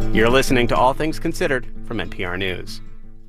You're listening to All Things Considered from NPR News.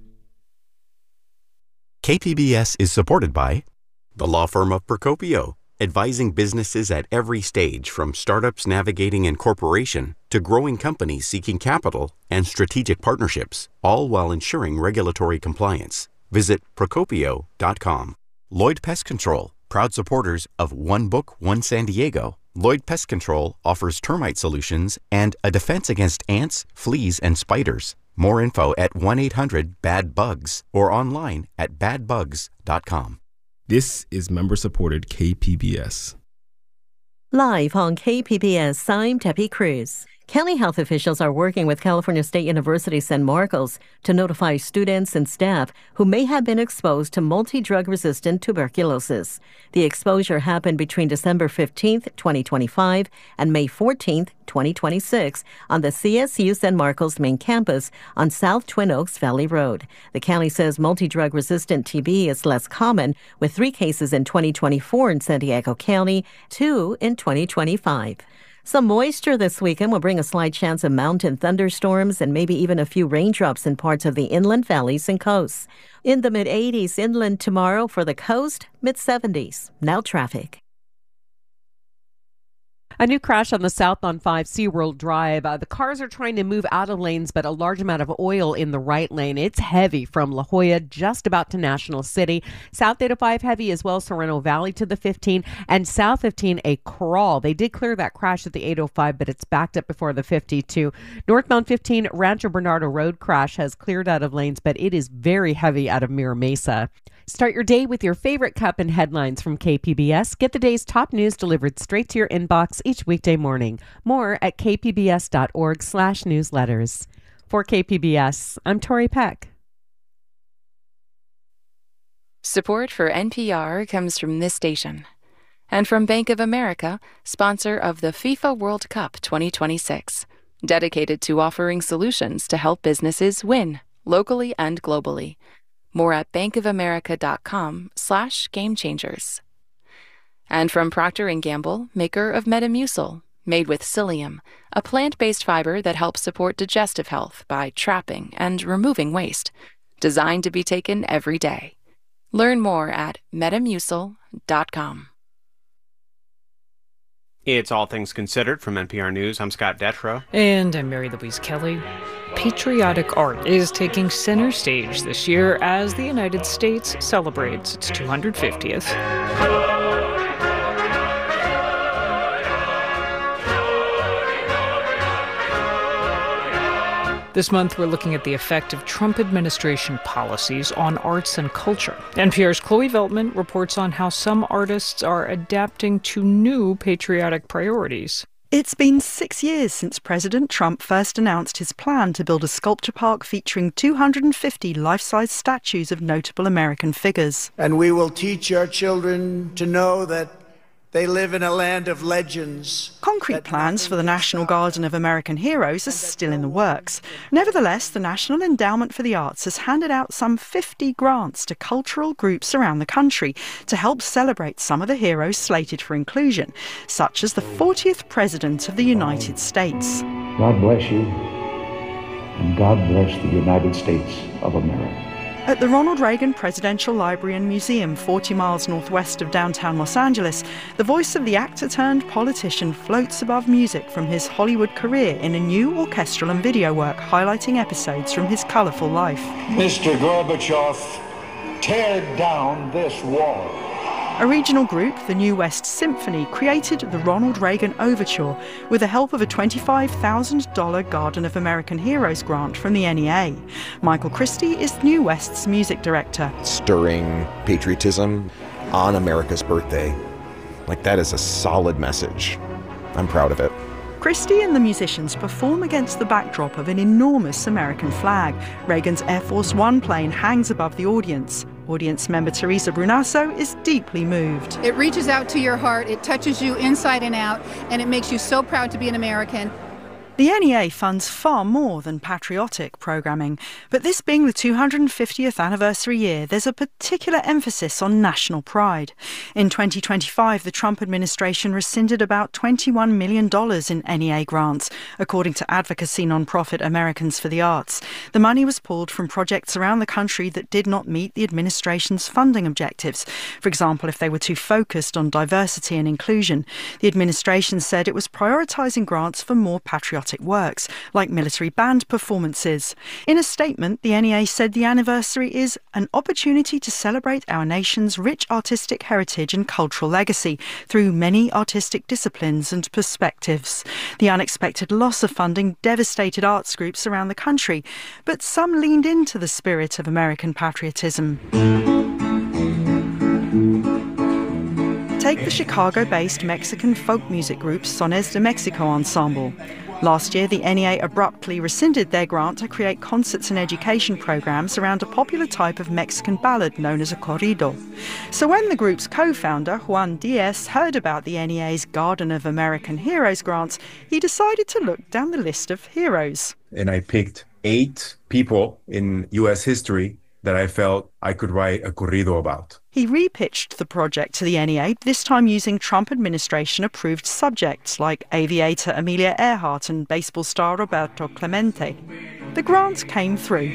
KPBS is supported by the law firm of Procopio, advising businesses at every stage from startups navigating incorporation to growing companies seeking capital and strategic partnerships, all while ensuring regulatory compliance. Visit Procopio.com. Lloyd Pest Control, proud supporters of One Book, One San Diego. Lloyd Pest Control offers termite solutions and a defense against ants, fleas, and spiders. More info at 1-800-BAD-BUGS or online at badbugs.com. This is member-supported KPBS. Live on KPBS, I'm Debbie Cruz. County health officials are working with California State University San Marcos to notify students and staff who may have been exposed to multi-drug-resistant tuberculosis. The exposure happened between December 15th, 2025 and May 14th, 2026 on the CSU San Marcos main campus on South Twin Oaks Valley Road. The county says multi-drug-resistant TB is less common, with 3 cases in 2024 in San Diego County, 2 in 2025. Some moisture this weekend will bring a slight chance of mountain thunderstorms and maybe even a few raindrops in parts of the inland valleys and coasts. In the mid-80s inland tomorrow, for the coast, mid-70s. Now traffic. A new crash on the South on 5 SeaWorld Drive. The cars are trying to move out of lanes, but a large amount of oil in the right lane. It's heavy from La Jolla just about to National City. South 805 heavy as well, Sorrento Valley to the 15, and South 15 a crawl. They did clear that crash at the 805, but it's backed up before the 52. Northbound 15 Rancho Bernardo Road crash has cleared out of lanes, but it is very heavy out of Mira Mesa. Start your day with your favorite cup and headlines from KPBS. Get the day's top news delivered straight to your inbox each weekday morning. More at kpbs.org/newsletters. For KPBS, I'm Tori Peck. Support for NPR comes from this station and from Bank of America, sponsor of the FIFA World Cup 2026, dedicated to offering solutions to help businesses win locally and globally. More at bankofamerica.com/gamechangers. And from Procter & Gamble, maker of Metamucil, made with psyllium, a plant-based fiber that helps support digestive health by trapping and removing waste, designed to be taken every day. Learn more at metamucil.com. It's All Things Considered from NPR News. I'm Scott Detrow. And I'm Mary Louise Kelly. Patriotic art is taking center stage this year as the United States celebrates its 250th. This month, we're looking at the effect of Trump administration policies on arts and culture. NPR's Chloe Veltman reports on how some artists are adapting to new patriotic priorities. It's been 6 years since President Trump first announced his plan to build a sculpture park featuring 250 life-size statues of notable American figures. And we will teach our children to know that they live in a land of legends. Concrete plans for the National Garden of American Heroes are still in the works. Nevertheless, the National Endowment for the Arts has handed out some 50 grants to cultural groups around the country to help celebrate some of the heroes slated for inclusion, such as the 40th President of the United States. God bless you, and God bless the United States of America. At the Ronald Reagan Presidential Library and Museum, 40 miles northwest of downtown Los Angeles, the voice of the actor-turned-politician floats above music from his Hollywood career in a new orchestral and video work highlighting episodes from his colorful life. Mr. Gorbachev, tear down this wall. A regional group, the New West Symphony, created the Ronald Reagan Overture with the help of a $25,000 Garden of American Heroes grant from the NEA. Michael Christie is New West's music director. Stirring patriotism on America's birthday. Like, that is a solid message. I'm proud of it. Christie and the musicians perform against the backdrop of an enormous American flag. Reagan's Air Force One plane hangs above the audience. Audience member Teresa Brunasso is deeply moved. It reaches out to your heart, it touches you inside and out, and it makes you so proud to be an American. The NEA funds far more than patriotic programming, but this being the 250th anniversary year, there's a particular emphasis on national pride. In 2025, the Trump administration rescinded about $21 million in NEA grants, according to advocacy nonprofit Americans for the Arts. The money was pulled from projects around the country that did not meet the administration's funding objectives. For example, if they were too focused on diversity and inclusion. The administration said it was prioritising grants for more patriotic works, like military band performances. In a statement, the NEA said the anniversary is an opportunity to celebrate our nation's rich artistic heritage and cultural legacy through many artistic disciplines and perspectives. The unexpected loss of funding devastated arts groups around the country, but some leaned into the spirit of American patriotism. Take the Chicago-based Mexican folk music group Sones de Mexico Ensemble. Last year, the NEA abruptly rescinded their grant to create concerts and education programs around a popular type of Mexican ballad known as a corrido. So when the group's co-founder, Juan Diaz, heard about the NEA's Garden of American Heroes grants, he decided to look down the list of heroes. And I picked 8 people in U.S. history that I felt I could write a corrido about. He repitched the project to the NEA, this time using Trump administration-approved subjects like aviator Amelia Earhart and baseball star Roberto Clemente. The grant came through.